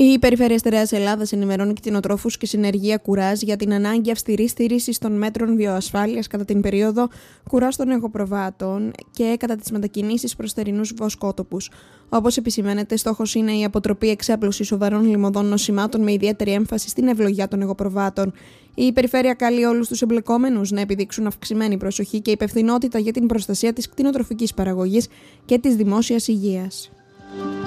Η Περιφέρεια Στερεάς Ελλάδας ενημερώνει κτηνοτρόφους και συνεργεία Κουράζ για την ανάγκη αυστηρής στήρησης των μέτρων βιοασφάλειας κατά την περίοδο κουράς των εγωπροβάτων και κατά τις μετακινήσεις προς θερινούς βοσκότοπους. Όπως επισημαίνεται, στόχος είναι η αποτροπή εξάπλωσης σοβαρών λιμωδών νοσημάτων με ιδιαίτερη έμφαση στην ευλογιά των εγωπροβάτων. Η Περιφέρεια καλεί όλους τους εμπλεκόμενους να επιδείξουν αυξημένη προσοχή και υπευθυνότητα για την προστασία της κτηνοτροφικής παραγωγής και της δημόσιας υγείας.